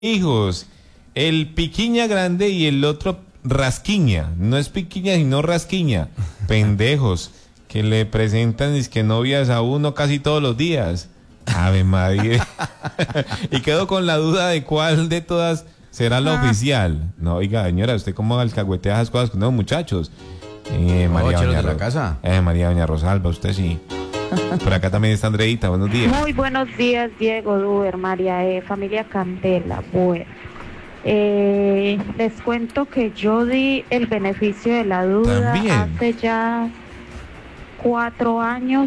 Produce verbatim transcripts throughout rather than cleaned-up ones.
hijos, el Piquiña grande y el otro Rasquiña. No es Piquiña sino Rasquiña. Pendejos que le presentan es que novias a uno casi todos los días. Ave María. Y quedo con la duda de cuál de todas será la Ah. oficial. No, oiga, señora, ¿usted cómo alcahuetea esas cosas? No, muchachos. Eh, No, María chelos Doña de la Ro- casa. Eh, María Doña Rosalba, usted sí. Por acá también está Andreita, buenos días. Muy buenos días, Diego, Duber, María E, familia Candela. Bueno, eh, les cuento que yo di el beneficio de la duda También. hace ya cuatro años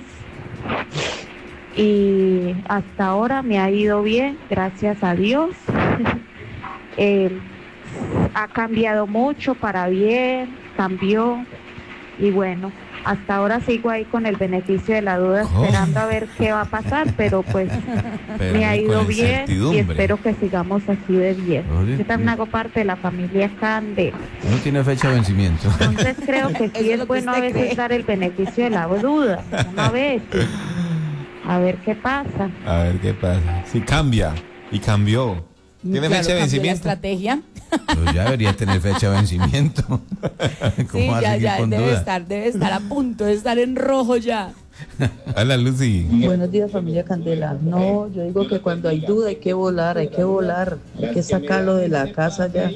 y hasta ahora me ha ido bien, gracias a Dios. Eh, ha cambiado mucho para bien, cambió y bueno. Hasta ahora sigo ahí con el beneficio de la duda, ¿Cómo? esperando a ver qué va a pasar, pero pues Pero me ha con ido bien y incertidumbre. espero que sigamos así de bien. Oye, Yo también hago parte de la familia Candela. No tiene fecha de vencimiento. Entonces creo que Eso sí es lo es que bueno a usted veces cree. dar el beneficio de la duda, una vez, a ver qué pasa. A ver qué pasa. Sí, cambia. Y cambió. ¿Tiene Claro, fecha de cambió la vencimiento? estrategia. Pues ya debería tener fecha de vencimiento. ¿Cómo Sí, va a ya, seguir ya, con debe duda? estar, debe estar a punto, debe estar en rojo ya. Hola, Lucy. Buenos días, familia Candela. No, yo digo que cuando hay duda hay que volar, hay que volar, hay que sacarlo de la casa ya.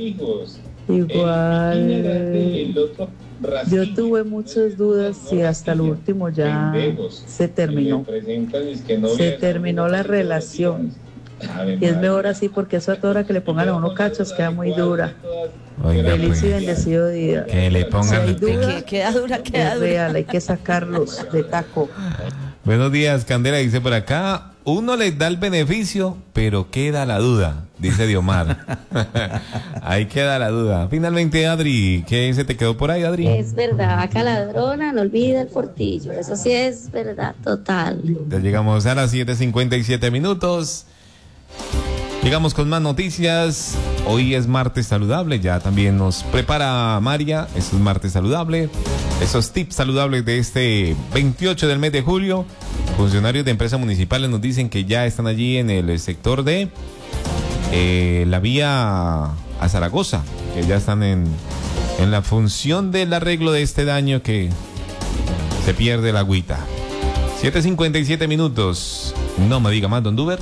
Igual, yo tuve muchas dudas y hasta lo último ya se terminó. Se terminó la relación. Y es mejor así porque eso a toda hora que le pongan a uno cachos queda muy dura. Oiga, Feliz y pues, bendecido día. que le Si hay pongan... duda, Que queda dura, queda es dura. real, hay que sacarlos de taco. Buenos días, Candela. Dice por acá, uno les da el beneficio, pero queda la duda, dice Diomar. Ahí queda la duda. Finalmente, Adri, ¿qué se te quedó por ahí, Adri? Es verdad, vaca ladrona, no olvida el portillo. Eso sí es verdad, total. Ya llegamos a las siete cincuenta y siete minutos. Llegamos con más noticias. Hoy es martes saludable. Ya también nos prepara María. Eso es martes saludable. Esos tips saludables de este veintiocho del mes de julio. Funcionarios de empresas municipales nos dicen que ya están allí en el sector de eh, la vía a Zaragoza. Que ya están en, en la función del arreglo de este daño que se pierde la agüita. siete cincuenta y siete minutos. No me diga más, don Duber.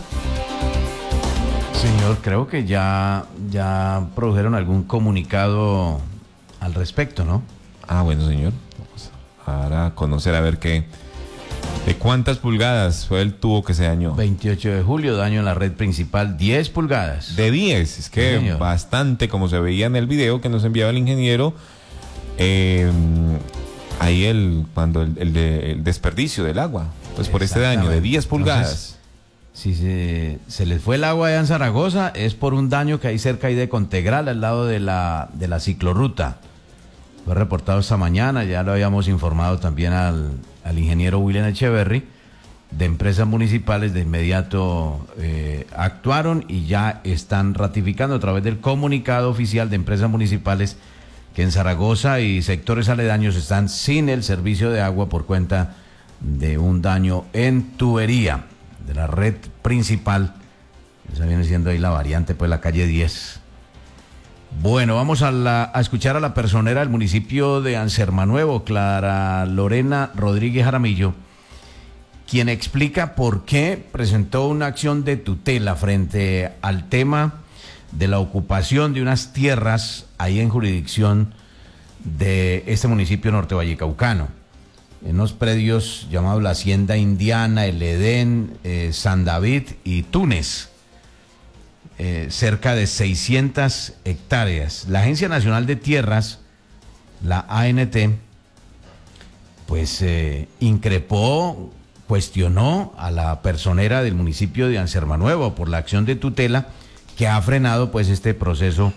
Señor, creo que ya, ya produjeron algún comunicado al respecto, ¿no? Ah, bueno, señor. Vamos ahora a conocer a ver qué. ¿De cuántas pulgadas fue el tubo que se dañó? veintiocho de julio, daño en la red principal, diez pulgadas. De diez. Es que Sí, señor. bastante, como se veía en el video que nos enviaba el ingeniero. Eh, ahí el, cuando el, el de- el desperdicio del agua. Pues por este daño de diez pulgadas. Entonces, si se, se les fue el agua allá en Zaragoza, es por un daño que hay cerca ahí de Contegral, al lado de la, de la ciclorruta. Fue reportado esta mañana, ya lo habíamos informado también al, al ingeniero William Echeverry, de empresas municipales. De inmediato eh, actuaron y ya están ratificando a través del comunicado oficial de empresas municipales que en Zaragoza y sectores aledaños están sin el servicio de agua por cuenta de un daño en tubería de la red principal. Esa viene siendo ahí la variante, pues la calle diez. Bueno, vamos a, la, a escuchar a la personera del municipio de Ansermanuevo, Clara Lorena Rodríguez Jaramillo, quien explica por qué presentó una acción de tutela frente al tema de la ocupación de unas tierras ahí en jurisdicción de este municipio norte vallecaucano, en unos predios llamados la Hacienda Indiana, el Edén, eh, San David y Túnez. Eh, cerca de seiscientas hectáreas. La Agencia Nacional de Tierras, la A N T, pues eh, increpó, cuestionó a la personera del municipio de Ansermanuevo por la acción de tutela que ha frenado pues este proceso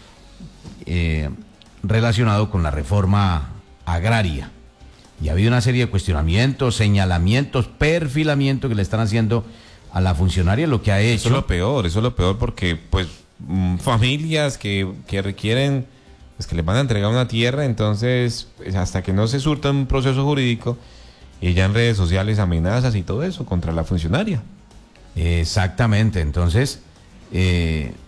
eh, relacionado con la reforma agraria. Y ha habido una serie de cuestionamientos, señalamientos, perfilamientos que le están haciendo a la funcionaria, lo que ha hecho. Eso es lo peor, eso es lo peor porque pues mm, familias que, que requieren, pues que les van a entregar una tierra, entonces pues, hasta que no se surta un proceso jurídico, y ya en redes sociales amenazas y todo eso contra la funcionaria. Exactamente, entonces eh,